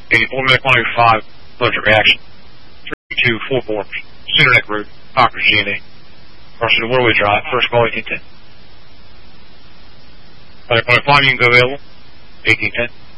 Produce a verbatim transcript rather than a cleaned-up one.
eighty-four, Medic one oh five, allergic reaction. three two four four, Center Neck Route, Parker, G N A. Crossing the Warway Drive, first call eighteen ten. Medic one oh five, you can go available, eighteen ten.